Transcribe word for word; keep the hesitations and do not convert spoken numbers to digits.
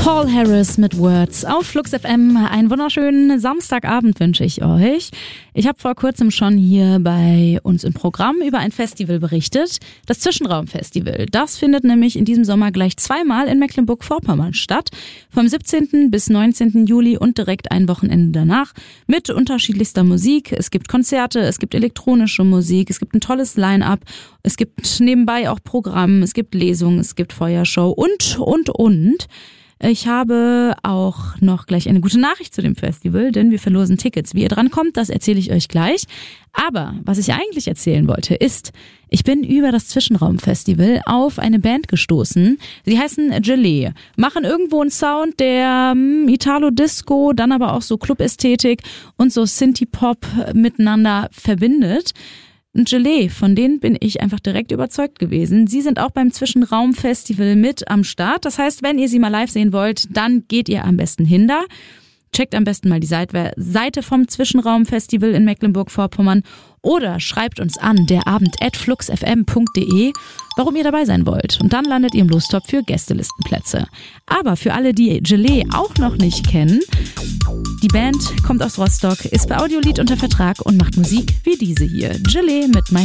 Paul Harris mit Words auf Flux F M. Einen wunderschönen Samstagabend wünsche ich euch. Ich habe vor kurzem schon hier bei uns im Programm über ein Festival berichtet, das Zwischenraumfestival. Das findet nämlich in diesem Sommer gleich zweimal in Mecklenburg-Vorpommern statt, vom siebzehnten bis neunzehnten Juli und direkt ein Wochenende danach mit unterschiedlichster Musik. Es gibt Konzerte, es gibt elektronische Musik, es gibt ein tolles Line-up, es gibt nebenbei auch Programm, es gibt Lesungen, es gibt Feuershow und, und, und. Ich habe auch noch gleich eine gute Nachricht zu dem Festival, denn wir verlosen Tickets. Wie ihr dran kommt, das erzähle ich euch gleich. Aber was ich eigentlich erzählen wollte, ist, ich bin über das Zwischenraumfestival auf eine Band gestoßen. Sie heißen Gelee, machen irgendwo einen Sound, der hm, Italo-Disco, dann aber auch so Club-Ästhetik und so Synthie-Pop miteinander verbindet. Und Gelee, von denen bin ich einfach direkt überzeugt gewesen. Sie sind auch beim Zwischenraumfestival mit am Start. Das heißt, wenn ihr sie mal live sehen wollt, dann geht ihr am besten hin da. Checkt am besten mal die Seite vom Zwischenraumfestival in Mecklenburg-Vorpommern oder schreibt uns an, der Abend at fluxfm punkt de, warum ihr dabei sein wollt. Und dann landet ihr im Lostop für Gästelistenplätze. Aber für alle, die Gelee auch noch nicht kennen, die Band kommt aus Rostock, ist bei Audiolied unter Vertrag und macht Musik wie diese hier. Gelee mit mein